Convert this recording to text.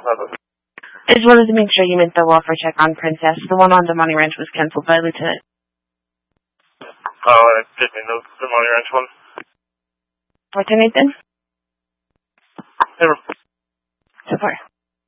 I just wanted to make sure you meant the welfare check on Princess. The one on the Money Ranch was canceled by Lieutenant. Oh, I didn't mean the Money Ranch one. What's your name then? Never. So far.